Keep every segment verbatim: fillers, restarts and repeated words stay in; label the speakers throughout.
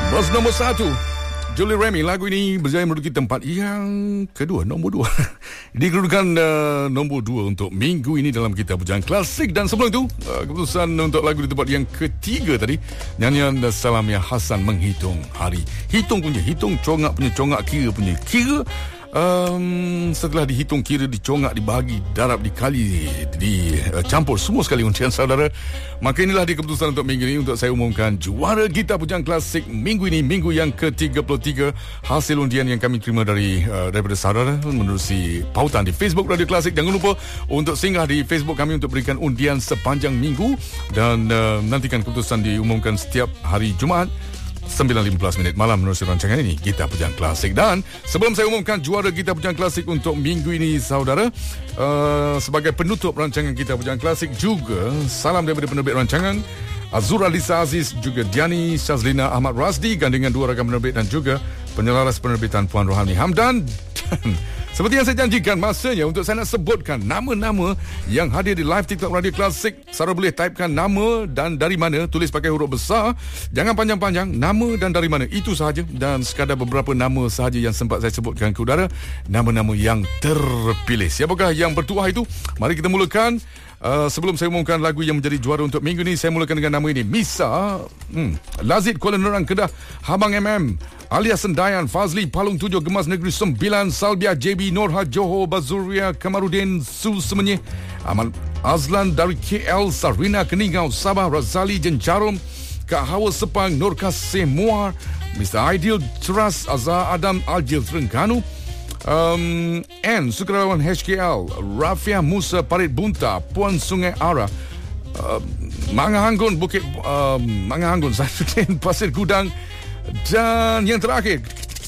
Speaker 1: Bos nombor satu, Julie Remy. Lagu ini berjaya menduduki tempat yang kedua, nombor dua. Dikedudukan uh, nombor dua untuk minggu ini dalam Kitab Pujian Klasik. Dan sebelum itu, uh, keputusan untuk lagu di tempat yang ketiga tadi, nyanyian Salamiah Hasan, Menghitung Hari. Hitung punya, hitung, congak punya, congak, kira punya, kira. Um, setelah dihitung, kira, dicongak, dibagi, darab, dikali, dicampur uh, semua sekali undian saudara, maka inilah dia keputusan untuk minggu ini untuk saya umumkan juara Kitab Pujian Klasik minggu ini, minggu yang ke tiga puluh tiga. Hasil undian yang kami terima dari uh, daripada saudara menerusi pautan di Facebook Radio Klasik. Jangan lupa untuk singgah di Facebook kami untuk berikan undian sepanjang minggu, dan uh, nantikan keputusan diumumkan setiap hari Jumaat sembilan lima belas minit malam menerusi rancangan ini, Kitab Pujian Klasik. Dan sebelum saya umumkan juara Kitab Pujian Klasik untuk minggu ini saudara, uh, sebagai penutup rancangan Kitab Pujian Klasik juga salam daripada penerbit rancangan Azura Lisa Aziz, juga Diani Shazlina Ahmad Razdi, gandingan dua rakan penerbit, dan juga penyelaras penerbitan Puan Rohani Hamdan. Dan seperti yang saya janjikan, masanya untuk saya nak sebutkan nama-nama yang hadir di live TikTok Radio Klasik. Saudara boleh typekan nama dan dari mana, tulis pakai huruf besar, jangan panjang-panjang, nama dan dari mana, itu sahaja. Dan sekadar beberapa nama sahaja yang sempat saya sebutkan ke udara, nama-nama yang terpilih. Siapakah yang bertuah itu? Mari kita mulakan. Uh, sebelum saya umumkan lagu yang menjadi juara untuk minggu ini, saya mulakan dengan nama ini. Misa, hmm, Lazid Kuala Nerang Kedah, Habang M M, Alia Sendayan, Fazli Palung Tujuh, Gemas Negeri Sembilan, Salbia J B, Norha Johor, Bazuria Kamarudin Sul Semenyih, Aman Azlan dari K L, Sarina Keningau, Sabah, Razali Jenjarum, Kak Hawa Sepang, Nur Kasih Muar, Mister Aidil Teras, Azhar Adam Aljil Terengganu, Um, N Sukarelawan H K L, Rafiah Musa Parit Bunta, Puan Sungai Ara, uh, Mangahanggun Bukit uh, Mangahanggun Saifuddin Pasir Gudang, dan yang terakhir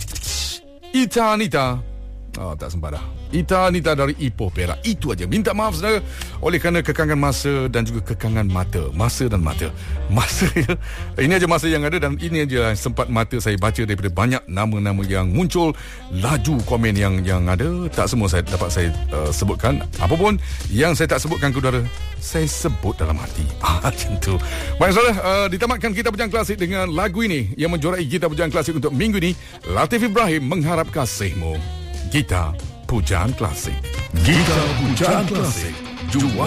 Speaker 1: Ita Anita, oh, tak sempat dah, Ita Anita dari Ipoh Perak. Itu aja. Minta maaf saudara oleh kerana kekangan masa dan juga kekangan mata. Masa dan mata. Masa ya. Ini aja masa yang ada, dan ini aja sempat mata saya baca daripada banyak nama-nama yang muncul, laju komen yang yang ada. Tak semua saya dapat saya uh, sebutkan. Apapun yang saya tak sebutkan ke udara, saya sebut dalam hati. Ah, macam tu. Baik saudara, uh, ditamatkan Kitab Pujian Klasik dengan lagu ini yang menjuarai Kitab Pujian Klasik untuk minggu ini. Latif Ibrahim, Mengharap Kasihmu. Kitab Pujian Klasik.
Speaker 2: Kitab Pujian Klasik, juara